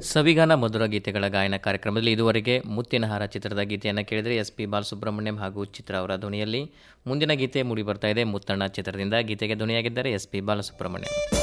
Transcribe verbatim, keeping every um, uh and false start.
ಸವಿಗಾನ ಮಧುರ ಗೀತೆಗಳ ಗಾಯನ ಕಾರ್ಯಕ್ರಮದಲ್ಲಿ ಇದುವರೆಗೆ ಮುತ್ತಿನಹಾರ ಚಿತ್ರದ ಗೀತೆಯನ್ನು ಕೇಳಿದರೆ ಎಸ್ ಪಿ ಬಾಲಸುಬ್ರಹ್ಮಣ್ಯಂ ಹಾಗೂ ಚಿತ್ರ ಅವರ ಧ್ವನಿಯಲ್ಲಿ. ಮುಂದಿನ ಗೀತೆ ಮೂಡಿ ಬರ್ತಾ ಇದೆ ಮುತ್ತಣ್ಣ ಚಿತ್ರದಿಂದ. ಗೀತೆಗೆ ಧ್ವನಿಯಾಗಿದ್ದಾರೆ ಎಸ್ ಪಿ ಬಾಲಸುಬ್ರಹ್ಮಣ್ಯಂ.